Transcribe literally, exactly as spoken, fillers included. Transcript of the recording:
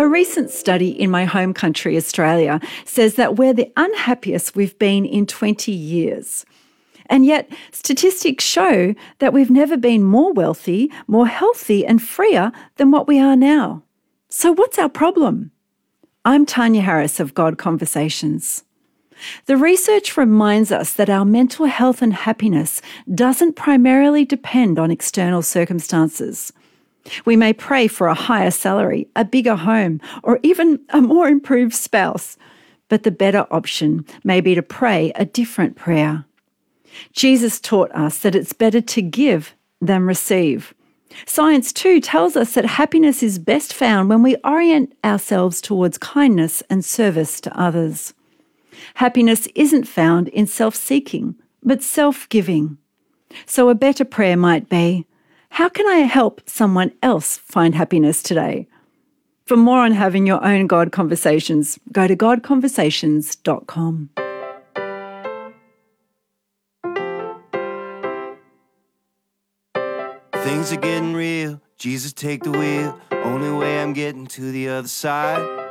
A recent study in my home country, Australia, says that we're the unhappiest we've been in twenty years. And yet, statistics show that we've never been more wealthy, more healthy and freer than what we are now. So what's our problem? I'm Tanya Harris of God Conversations. The research reminds us that our mental health and happiness doesn't primarily depend on external circumstances. We may pray for a higher salary, a bigger home, or even a more improved spouse, but the better option may be to pray a different prayer. Jesus taught us that it's better to give than receive. Science too tells us that happiness is best found when we orient ourselves towards kindness and service to others. Happiness isn't found in self-seeking, but self-giving. So a better prayer might be, how can I help someone else find happiness today? For more on having your own God Conversations, go to god conversations dot com. Things are getting real. Jesus, take the wheel. Only way I'm getting to the other side.